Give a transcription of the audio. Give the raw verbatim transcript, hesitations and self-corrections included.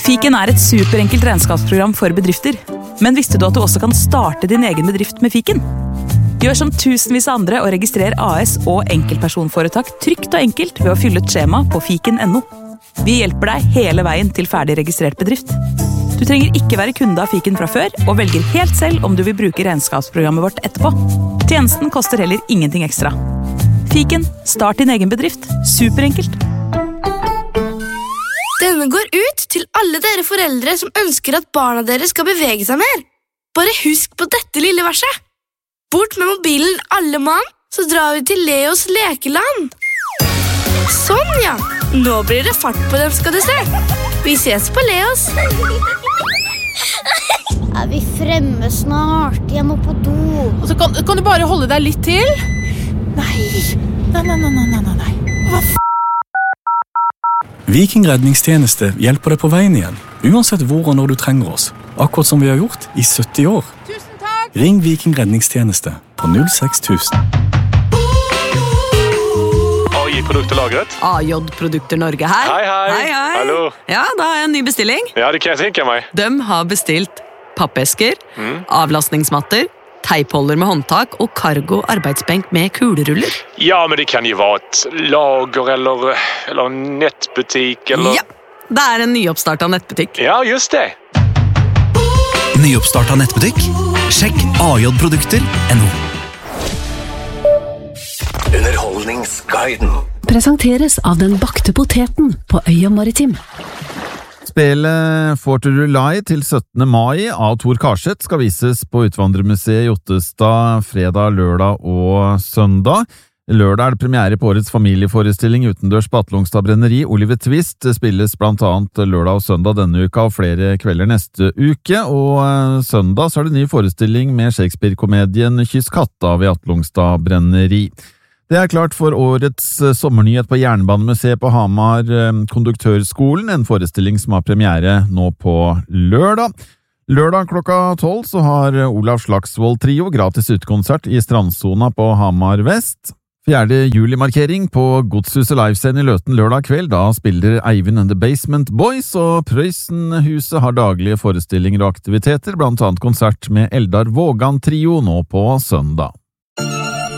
Fiken er et superenkelt regnskapsprogram for bedrifter. Men visste du at du også kan starte din egen bedrift med Fiken? Gjør som tusenvis av andre og registrer A S og enkeltpersonforetak trygt og enkelt ved å fylle ut skjema på fiken punktum no. Vi hjelper deg hele veien til ferdig registrert bedrift. Du trenger ikke være kunde av Fiken fra før, og velger helt selv om du vil bruke regnskapsprogrammet vårt etterpå. Tjenesten koster heller ingenting ekstra. Fiken, start din egen bedrift. Superenkelt. Denne går ut til alle dere foreldre som ønsker at barna deres skal bevege seg mer. Bare husk på dette lille verset. Bort med mobilen alle mann, så drar vi til Leos lekeland. Sånn, ja. Nå blir det fart på dem, skal du se. Vi ses på Leos. Er vi fremme snart? Jeg må på do. Og så kan, kan du bare holde deg litt til? Nei, nei, nei, nei, nei, nei, nei. Hva f***? Viking redningstjeneste hjelper deg på veien igjen, uansett hvor og når du trenger oss. Akkurat som vi har gjort i sytti år. Tusen takk! Ring Viking redningstjeneste på null seks tusen. A I-produkter lagret. A J-produkter Norge her. Hei, hei. Hei, hei. Hallo. Ja, da har jeg en ny bestilling. Ja, det kan jeg tenke meg. De har bestilt pappesker, Mm. avlastningsmatter, teipholder med håndtak og cargo arbeidsbenk med kuleruller. Ja, men det kan jo være et lager eller, eller en nettbutikk eller... Ja, det er en nyoppstartet nettbutikk. Ja, just det. Nyoppstartet nettbutikk? Sjekk A J-produkter punktum no. Underholdningsguiden. Presenteres av den bakte poteten på Øya Maritim. Spillet Fort Rulai til syttende mai av Tor Karseth skal vises på Utvandrermuseet i Ottestad fredag, lørdag og søndag. Lørdag er det premiere på årets familieforestilling utendørs på Atlungstad brenneri. Oliver Twist spilles blant annet lørdag og søndag denne uka og flere kvelder neste uke. Og søndag så er det ny forestilling med Shakespeare-komedien Kyss katta ved Atlungstad brenneri. Det er klart for årets sommernyhet på Jernbanemuseet på Hamar Konduktørskolen, en forestilling som har premiere nå på lørdag. Lørdag klokka tolv så har Olav Slagsvold Trio gratis utekonsert i strandsona på Hamar Vest. Fjerde juli-markering på Godshuset livescene i Løten lørdag kveld, da spiller Eivind and the Basement Boys, og Prøysenhuset har daglige forestillinger og aktiviteter, blant annet konsert med Eldar Vågan Trio nå på søndag.